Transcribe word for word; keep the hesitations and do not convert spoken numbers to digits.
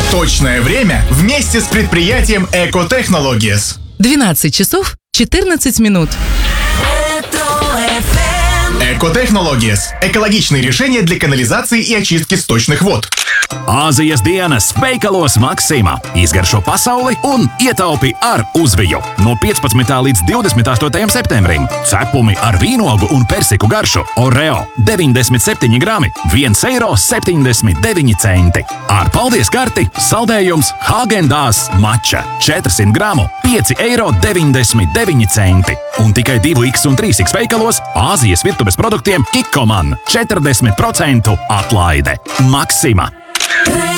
Точное время вместе с предприятием Экотехнологиес. двенадцать часов четырнадцать минут. Экотехнологиес – экологичные решения для канализации и очистки сточных вод. Āzijas dienas veikalos Maksima. Izgaršo pasauli un ietaupi ar uzviju. No piecpadsmitā līdz divdesmit astotajam septembrim. Cepumi ar vīnogu un persiku garšu. Oreo deviņdesmit septiņi grami, viens eiro septiņdesmit deviņi centi. Ar paldies karti saldējums Häagen-Dazs mača četrsimt gramu, pieci eiro deviņdesmit deviņi centi. Un tikai divi X un trīs X veikalos Āzijas virtuves produktiem Kikkoman četrdesmit procentu atlaide. Maksima.